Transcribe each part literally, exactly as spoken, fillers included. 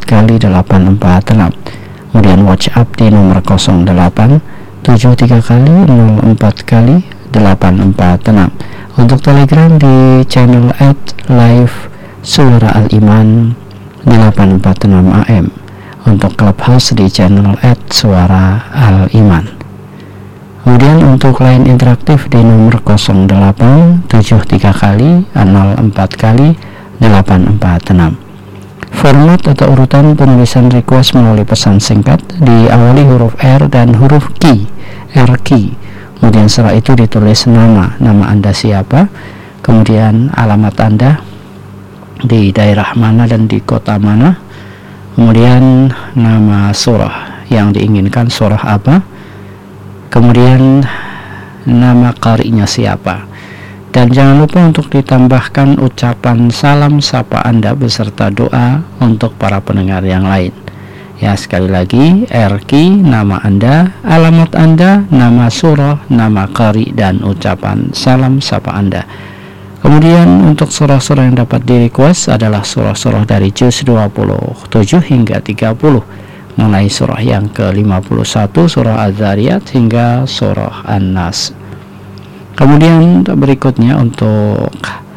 kali delapan empat enam. Kemudian WhatsApp di nomor nol delapan tujuh tiga kali nol empat kali delapan empat enam. Untuk Telegram di channel at live Suara Al-Iman delapan empat enam A M. Untuk Clubhouse di channel at Suara Al-Iman. Kemudian untuk line interaktif di nomor nol delapan tujuh tiga kali nol empat kali delapan empat enam. Format atau urutan penulisan request melalui pesan singkat diawali huruf R dan huruf Q, R Q. Kemudian setelah itu ditulis nama, nama Anda siapa, kemudian alamat Anda di daerah mana dan di kota mana, kemudian nama surah yang diinginkan, surah apa, kemudian nama qari'nya siapa, dan jangan lupa untuk ditambahkan ucapan salam sapa Anda beserta doa untuk para pendengar yang lain. Ya, sekali lagi, R Q, nama Anda, alamat Anda, nama surah, nama qari, dan ucapan salam sapa Anda. Kemudian untuk surah-surah yang dapat di request adalah surah-surah dari juz dua puluh tujuh hingga tiga puluh, mulai surah yang ke lima puluh satu surah Az-Zariyat hingga surah An-Nas. Kemudian berikutnya untuk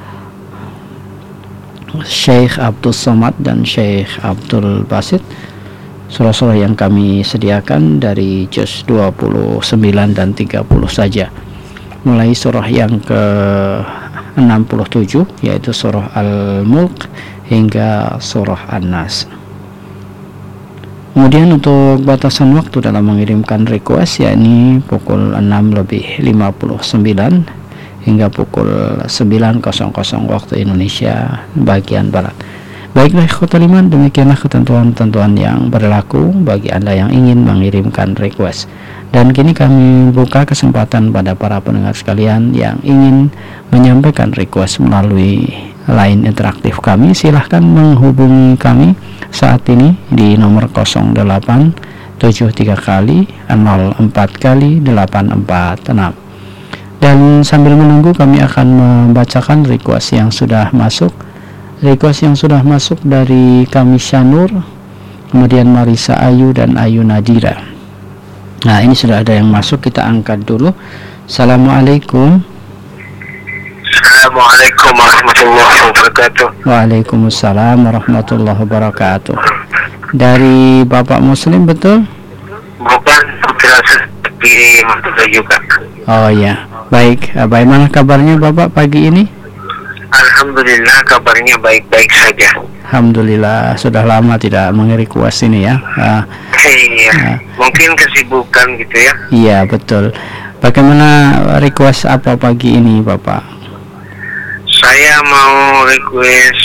Syekh Abdul Somad dan Syekh Abdul Basit, surah-surah yang kami sediakan dari juz dua puluh sembilan dan tiga puluh saja, mulai surah yang ke enam puluh tujuh yaitu surah Al-Mulk hingga surah An-Nas. Kemudian untuk batasan waktu dalam mengirimkan request yakni pukul enam lebih lima puluh sembilan hingga pukul sembilan waktu Indonesia bagian barat. Baiklah ikhwatal iman, demikianlah ketentuan-ketentuan yang berlaku bagi Anda yang ingin mengirimkan request. Dan kini kami buka kesempatan pada para pendengar sekalian yang ingin menyampaikan request melalui line interaktif kami. Silahkan menghubungi kami saat ini di nomor nol delapan tujuh tiga kali nol empat kali delapan empat enam. Dan sambil menunggu kami akan membacakan request yang sudah masuk. Request yang sudah masuk dari kami Syanur, kemudian Marisa Ayu dan Ayu Nadira. Nah, ini sudah ada yang masuk, kita angkat dulu. Assalamualaikum. Assalamualaikum warahmatullahi wabarakatuh. Waalaikumsalam warahmatullahi wabarakatuh. Dari Bapak Muslim betul? Bukan, putra di Madura juga. Oh ya, baik. Bagaimana kabarnya Bapak pagi ini? Alhamdulillah kabarnya baik-baik saja. Alhamdulillah, sudah lama tidak mengerequest ini ya. Uh, iya, uh, mungkin kesibukan gitu ya. Iya betul. Bagaimana request apa pagi ini Bapak? Saya mau request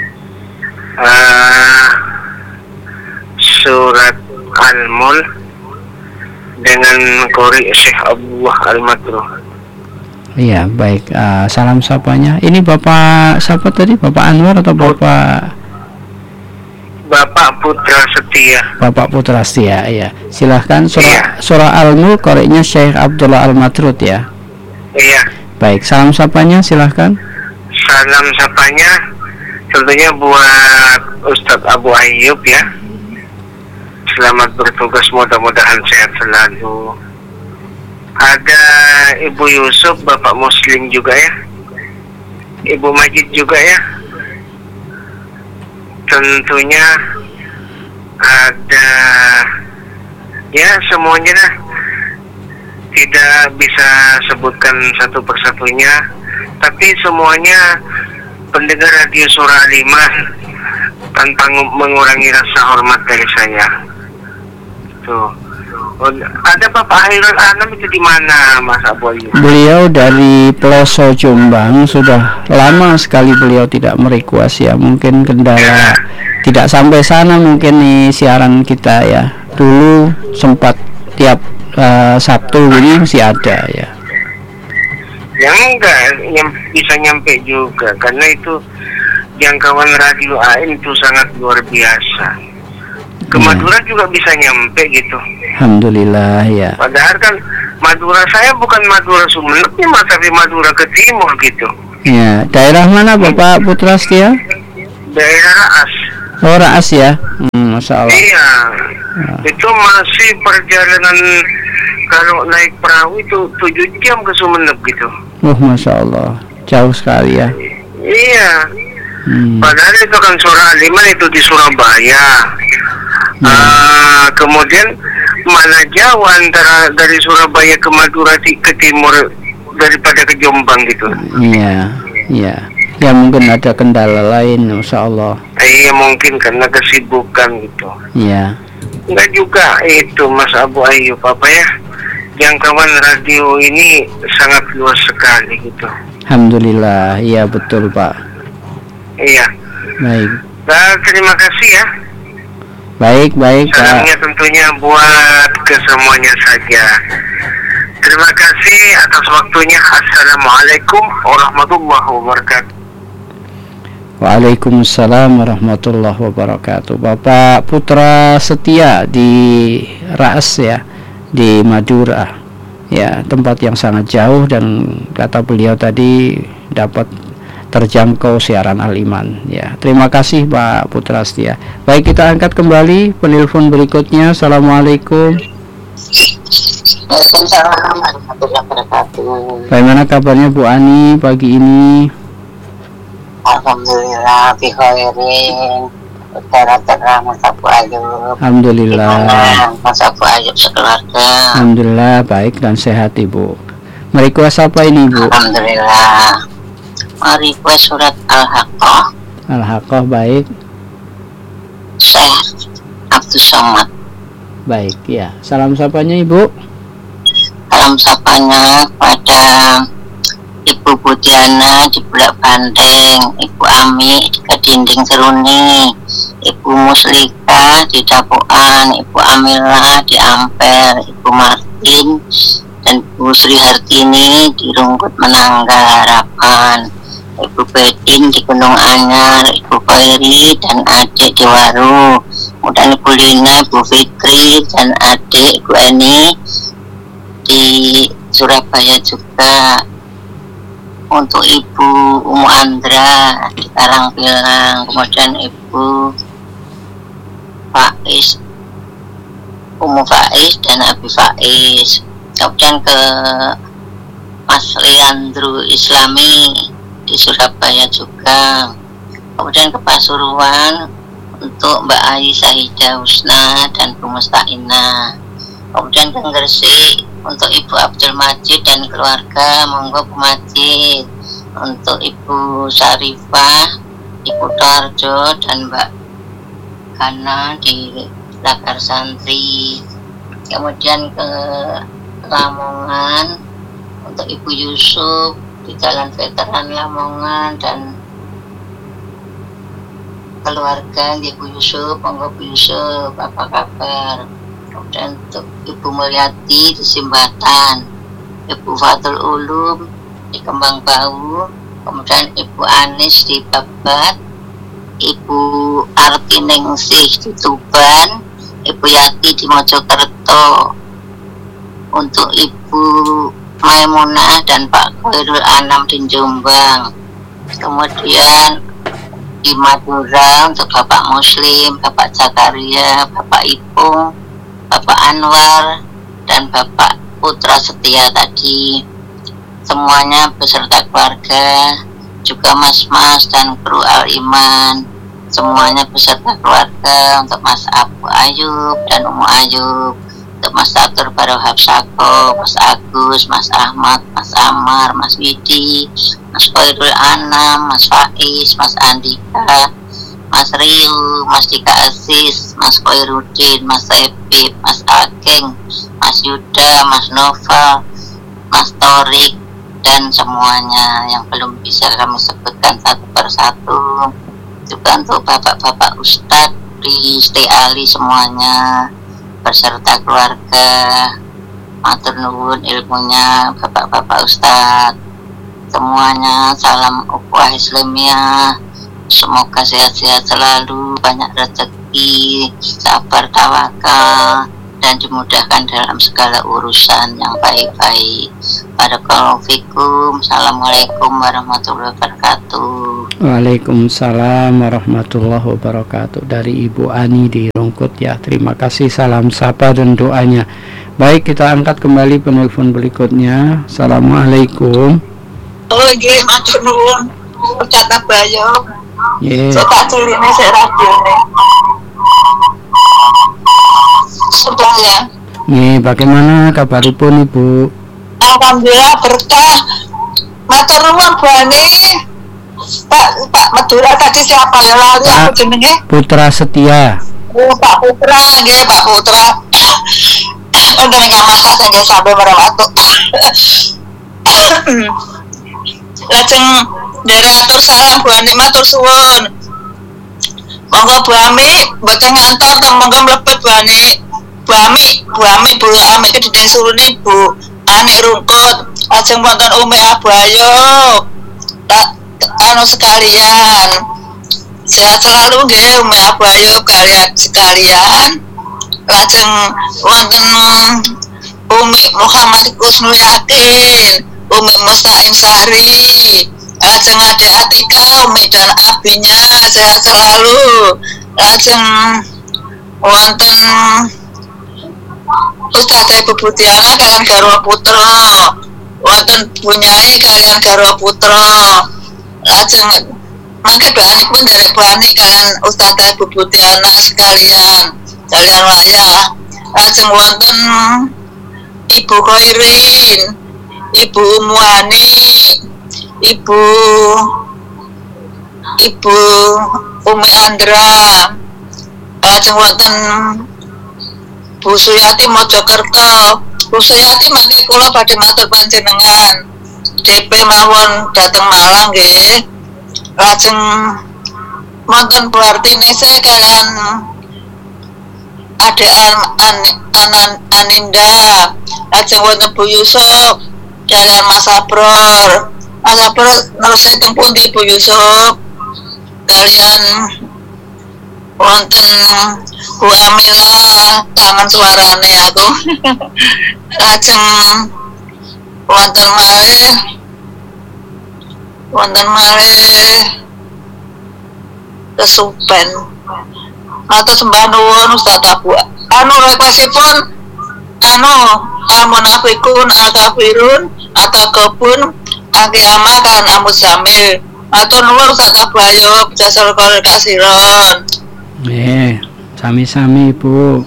uh, surat Al-Mulk dengan qari Syekh Abdullah Al-Matruh. Iya baik, uh, salam sapanya. Ini Bapak siapa tadi? Bapak Anwar atau Bapak? Bapak Putra Setia. Bapak Putra Setia, ya. Silahkan surah iya. surah Al-Mulk qari'nya Syekh Abdullah Al-Matrud ya. Iya. Baik, salam sapanya silahkan. Salam sapanya tentunya buat Ustadz Abu Ayyub ya. Selamat bertugas, mudah-mudahan sehat selalu. Ada Ibu Yusuf, Bapak Muslim juga ya, Ibu Majid juga ya. Tentunya ada ya semuanya lah. Tidak bisa sebutkan satu persatunya, tapi semuanya pendengar radio Suara Al-Iman tanpa mengurangi rasa hormat dari saya. Tuh. Ada Bapak Hairul Anam itu di mana, Mas Abu Ayyub? Beliau dari Peloso Jombang, sudah lama sekali beliau tidak merequest ya. Mungkin kendala tidak sampai sana mungkin nih siaran kita ya. Dulu sempat tiap uh, Sabtu ini masih ada ya. Yang enggak nyam, bisa nyampe juga karena itu jangkauan radio A M itu sangat luar biasa. Ke Madura ya. Juga bisa nyampe gitu. Alhamdulillah ya. Padahal kan Madura saya bukan Madura Sumeneb, tapi Madura ke timur gitu. Ya, daerah mana Bapak Putra Setia? Daerah Raas. Oh Raas ya. Hmm, Masya Allah. Iya, Ya. itu masih perjalanan kalau naik perahu itu tujuh jam ke Sumeneb gitu. Oh, Masya Allah, jauh sekali ya. Iya, Hmm. padahal itu kan Surah Al-Iman itu di Surabaya. Hmm. Ah, kemudian mana jauh antara dari Surabaya ke Madura di- ke timur daripada ke Jombang gitu. Iya, iya. Ya mungkin ada kendala lain, Masya Allah. Iya mungkin karena kesibukan gitu. Iya. Enggak juga itu Mas Abu Ayyub apa ya? Jangkauan radio ini sangat luas sekali gitu. Alhamdulillah, iya betul Pak. Iya. Baik, Nah, terima kasih ya. baik, baik Pak. Salamnya tentunya buat kesemuanya saja. Terima kasih atas waktunya. Assalamualaikum warahmatullahi wabarakatuh. Waalaikumsalam warahmatullahi wabarakatuh. Bapak Putra Setia di Raas ya, di Madura. Ya, tempat yang sangat jauh dan kata beliau tadi dapat terjangkau siaran Al-Iman. Ya, terima kasih Pak Putra Setia. Baik, kita angkat kembali penelpon berikutnya. Assalamualaikum. Waalaikumsalam warahmatullahi wabarakatuh. Bagaimana kabarnya Bu Ani pagi ini? Alhamdulillah bi khairin. Utara terang Mas Abu Ayyub. Alhamdulillah. Gimana Mas Abu Ayyub sekeluarga? Alhamdulillah baik dan sehat Ibu. Merequest apa ini Bu? Alhamdulillah. Mari kue surat Al-Haqqah. Al-Haqqah baik. Syekh Abdus Somad. Baik ya. Salam sapanya Ibu. Salam sapanya kepada Ibu Budiana di Bulak Bandeng, Ibu Ami di Kedinding Seruni, Ibu Muslika di Dapuan, Ibu Amila di Ampel, Ibu Martin dan Ibu Sri Hartini di Rungkut Menangga Harapan, Ibu Bedin di Gunung Anyar, Ibu Khairi dan adik di Waru, kemudian Ibu Lina, Ibu Fitri dan adik Ibu Eni di Surabaya juga. Untuk Ibu Umu Andra di Karangpilang, kemudian Ibu Faiz, Umu Faiz dan Abi Faiz, kemudian ke Mas Leandro Islami di Surabaya juga, kemudian ke Pasuruan untuk Mbak Ayi Sahida Husna dan Bu Musta'ina, kemudian ke Gresik untuk Ibu Abdul Majid dan keluarga, monggo Bu Majid. Untuk Ibu Syarifah, Ibu Tarjo dan Mbak Kana di Lakar Santri. Kemudian ke Lamongan untuk Ibu Yusuf di Jalan Veteran Lamongan dan keluarga Ibu Yusuf, monggo Bu Yusuf, apa kabar? Kemudian untuk Ibu Mulyati di Simbatan, Ibu Fatul Ulum di Kembang Bau, kemudian Ibu Anis di Babat, Ibu Artiningsih di Tuban, Ibu Yati di Mojokerto, untuk Ibu Maimunah dan Pak Khairul Anam di Jombang, kemudian di Madura untuk Bapak Muslim, Bapak Zakaria, Bapak Ipung, Bapak Anwar dan Bapak Putra Setia tadi, semuanya beserta keluarga, juga mas-mas dan kru Al-Iman, semuanya beserta keluarga, untuk Mas Abu Ayyub dan Umu Ayyub, untuk Mas Tatur Barohab Sako, Mas Agus, Mas Ahmad, Mas Amar, Mas Widi, Mas Khairul Anam, Mas Faiz, Mas Andika, Mas Riu, Mas Dika Aziz, Mas Khairuddin, Mas Ebib, Mas Ageng, Mas Yuda, Mas Nova, Mas Torik, dan semuanya yang belum bisa kami sebutkan satu persatu. Juga untuk bapak-bapak ustadz di Stay Ali semuanya beserta keluarga, matur nuwun ilmunya bapak-bapak ustadz semuanya. Salam ukhuwah Islamiyah, semoga sehat-sehat selalu, banyak rezeki, sabar, tawakal, dan dimudahkan dalam segala urusan yang baik-baik. Barakallahu fikum. Assalamualaikum warahmatullahi wabarakatuh. Waalaikumsalam warahmatullahi wabarakatuh. Dari Ibu Ani di Rungkut ya. Terima kasih salam sapa dan doanya. Baik, kita angkat kembali penelpon berikutnya. Assalamualaikum. Oh nggih, matur nuwun. Percata bayo. Nggih. Saya tak tuline saya radio nih. Sudah ya. Nggih, bagaimana kabaripun Ibu? Alhamdulillah berkah. Matur nuwun Bani. Pak Pak Madura tadi siapa ya lali aku jenenge? Putra Setia. Oh, Pak Putra nggih, Pak Putra. Udah nyaman kan nggih sampai merawatu. Lajeng dari atur salam Bu Ani matur suwun. Monggo Bu Ami mboten ngantor teng monggo mlebet Bu Ani. Bu Ami, Bu Ami Bu Ami iki dideng surune Bu Ani Rungkut. Lajeng wonten Umi Abu Ayo. Tak anu sekalian. Sehat selalu nggih Umi Abu Ayo kalian sekalian. Lajeng wonten Umi Muhammad Kusnul Yakin, Umi Mustaqim Sari, lajeng Ade Atika, Umi dan abinya sehat selalu. Lajeng wonten Ustazah Ibu Budiana kalian garwa putra, wonten Bunyai kalian garwa putra. Lajeng mangke doanipun dari Bu Ani kalian Ustazah Ibu Budiana sekalian kalian wayah. Lajeng wonten Ibu Khairin, Ibu Umuani, Ibu Ibu Umi Andra, lajeng wonten Bu Suyati Mojokerto. Bu Suyati mangke kula badhe matur panjenengan D P mawon dateng Malang nggih. Lajeng wonten Bu Artinese kalian Ade an, an, an, Aninda, lajeng wonten Bu Yusuf kalian Mas Abror. Mas Abror terus teng pundi Bu Yusuf kalian wonten Bu Amila kangen suarane aku. Lajeng wonten malih wonten malih kesupen. Atau sembah nuwun Ustaz Abu. Anu requestipun anu almunafikun al-kafirun atau kebun agama kan amus jamil. Atau nuwun Ustaz Abu Ayo jasal kal kasiron. Nggih, sami-sami Ibu.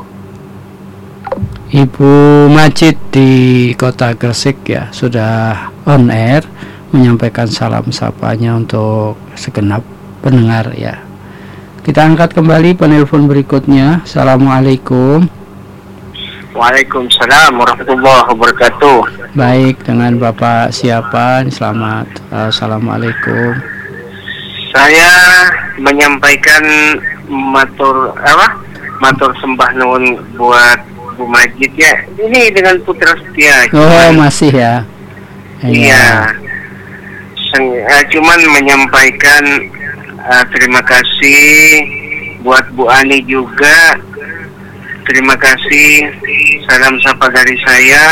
Ibu Majid di Kota Gresik ya sudah on air menyampaikan salam sapanya untuk segenap pendengar ya. Kita angkat kembali penelpon berikutnya. Assalamualaikum. Waalaikumsalam warahmatullahi wabarakatuh. Baik, dengan Bapak siapa? Selamat. Assalamualaikum. Saya menyampaikan matur apa? Matur sembah nuwun buat Bu Majid ya. Ini dengan Putra Setia. Oh, cuman, masih ya. Iya. Seng, uh, cuman menyampaikan uh, terima kasih buat Bu Ani juga. Terima kasih. Salam sapa dari saya.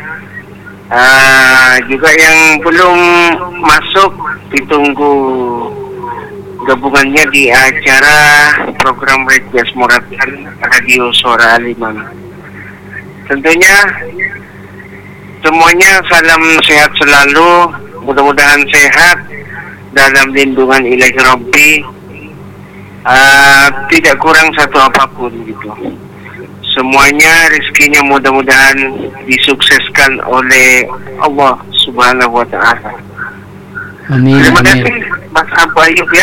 Uh, juga yang belum masuk ditunggu gabungannya di acara program Rejas Muratan Radio Suara Aliman. Tentunya semuanya salam sehat selalu, mudah-mudahan sehat dalam lindungan Ilahi Rabbi, uh, tidak kurang satu apapun gitu. Semuanya rezekinya mudah-mudahan disukseskan oleh Allah Subhanahu wa Ta'ala. Amin. Terima Amin. kasih Mas Abu Ayub ya.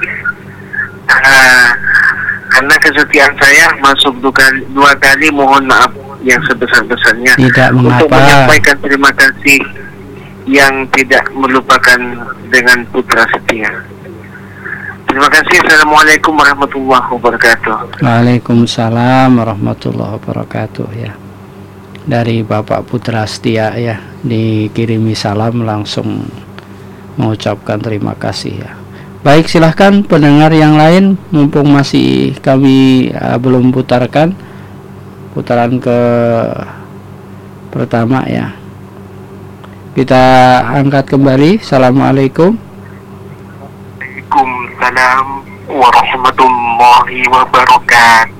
Uh, karena kesetiaan saya masuk dua kali, dua kali mohon maaf yang sebesar-besarnya. Tidak mengapa. Untuk menyampaikan terima kasih yang tidak melupakan dengan Putra Setia. Terima kasih. Assalamualaikum warahmatullahi wabarakatuh. Waalaikumsalam warahmatullahi wabarakatuh ya. Dari Bapak Putra Setia ya, dikirimi salam langsung mengucapkan terima kasih ya. Baik, silahkan pendengar yang lain mumpung masih kami uh, belum putarkan putaran ke pertama ya. Kita angkat kembali. Assalamualaikum. Waalaikumsalam warahmatullahi wabarakatuh.